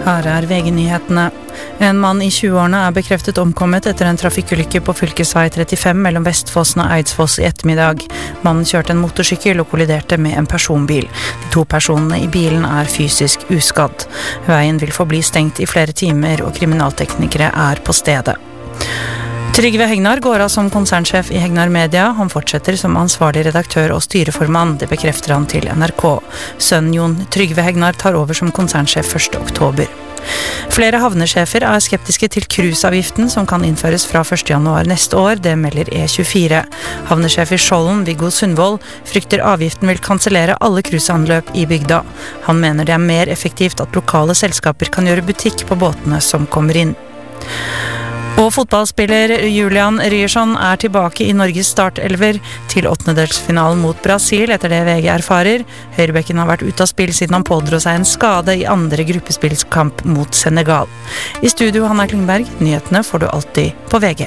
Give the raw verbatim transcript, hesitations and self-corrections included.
Her er V G-nyhetene. En mann i tjueårene er bekreftet omkommet etter en trafikkulykke på fylkesvei trettifem mellom Vestfossen og Eidsfoss i ettermiddag. Mannen kjørte en motorsykkel og kolliderte med en personbil. De to personene i bilen er fysisk uskadd. Veien vil forbli stengt i flere timer, og kriminalteknikere er på stedet. Trygve Hegnar går av som konsernsjef i Hegnar Media. Han fortsetter som ansvarlig redaktør og styreformann, det bekrefter han til N R K. Sønnen Jon Trygve Hegnar tar over som konsernsjef første oktober. Flere havnesjefer er skeptiske til cruiseavgiften som kan innføres fra første januar neste år, det melder E tjuefire. Havnesjef i Skjolden, Viggo Sundvold, frykter avgiften vil kansellere alle cruiseanløp i bygda. Han mener det er mer effektivt at lokale selskaper kan gjøre butikk på båtene som kommer inn. Og fotballspiller Julian Ryerson er tilbake i Norges startelver til åttendedelsfinalen mot Brasil, etter det V G erfarer. Høyrebekken har vært ute av spill siden han pådro seg en skade i andre gruppespillskamp mot Senegal. I studio Hanna Klingberg, nyhetene får du alltid på V G.